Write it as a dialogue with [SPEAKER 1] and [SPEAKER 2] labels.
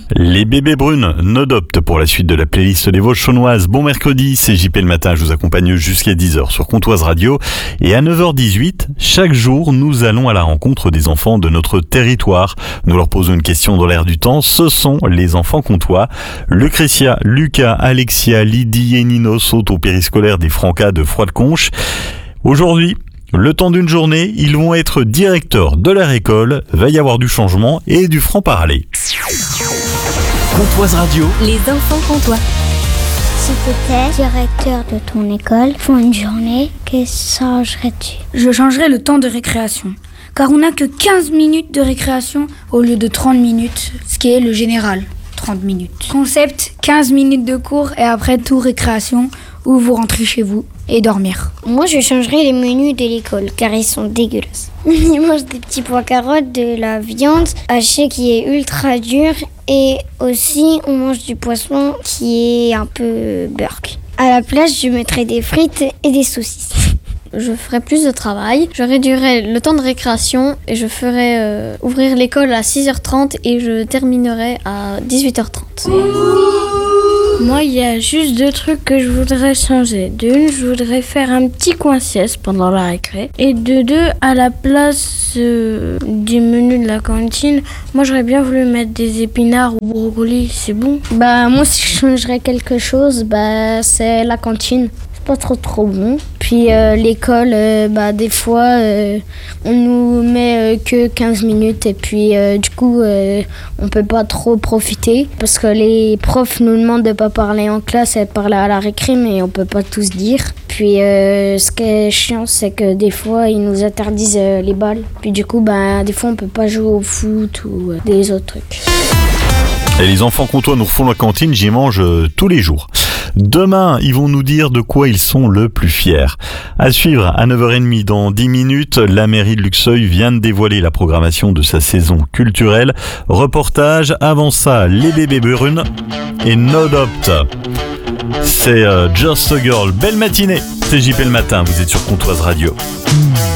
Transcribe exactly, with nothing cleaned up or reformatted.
[SPEAKER 1] Les bébés brunes, Nodopte pour la suite de la playlist des Vosges chaunoises. Bon mercredi, c'est J P le matin, je vous accompagne jusqu'à dix heures sur Comtoise Radio. Et à neuf heures dix-huit, chaque jour, nous allons à la rencontre des enfants de notre territoire. Nous leur posons une question dans l'air du temps, ce sont les enfants comtois. Lucrétia, Lucas, Alexia, Lydie et Nino sautent au périscolaire des Francas de Froide-Conche. Aujourd'hui, le temps d'une journée, ils vont être directeurs de leur école, va y avoir du changement et du franc-parler.
[SPEAKER 2] Comtoise Radio.
[SPEAKER 3] Les enfants comtois.
[SPEAKER 4] Si tu étais directeur de ton école pour une journée, que changerais-tu?
[SPEAKER 5] Je changerais le temps de récréation, car on n'a que quinze minutes de récréation au lieu de trente minutes, ce qui est le général, trente minutes. Concept, quinze minutes de cours et après tout récréation, où vous rentrez chez vous et dormir.
[SPEAKER 4] Moi, je changerais les menus de l'école, car ils sont dégueulasses. Ils mangent des petits pois carottes, de la viande hachée qui est ultra dure, et aussi on mange du poisson qui est un peu burk. À la place, je mettrais des frites et des saucisses.
[SPEAKER 6] Je ferais plus de travail, je réduirais le temps de récréation et je ferais euh, ouvrir l'école à six heures trente et je terminerais à dix-huit heures trente.
[SPEAKER 7] Moi, il y a juste deux trucs que je voudrais changer. De une, je voudrais faire un petit coin sieste pendant la récré. Et de deux, à la place euh, du menu de la cantine, moi, j'aurais bien voulu mettre des épinards ou brocolis, c'est bon.
[SPEAKER 8] Bah, moi, si je changerais quelque chose, bah, c'est la cantine. Pas trop trop bon. Puis euh, l'école, euh, bah, des fois, euh, on nous met euh, que quinze minutes et puis euh, du coup, euh, on peut pas trop profiter parce que les profs nous demandent de pas parler en classe et de parler à la récré, mais on peut pas tous dire. Puis euh, ce qui est chiant, c'est que des fois, ils nous interdisent euh, les balles. Puis du coup, bah, des fois, on peut pas jouer au foot ou euh, des autres trucs.
[SPEAKER 1] Et les enfants comtois nous refont la cantine, j'y mange euh, tous les jours. Demain, ils vont nous dire de quoi ils sont le plus fiers. À suivre, à neuf heures trente dans dix minutes, la mairie de Luxeuil vient de dévoiler la programmation de sa saison culturelle. Reportage, avant ça, les bébés brunes et Nodopte. C'est euh, Just a Girl. Belle matinée, c'est J P le matin, vous êtes sur Comtoise Radio.